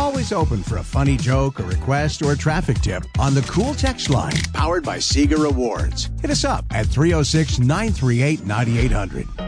always open for a funny joke, a request, or a traffic tip on the Cool Text line, powered by Sega Rewards. Hit us up at 306-938-9800.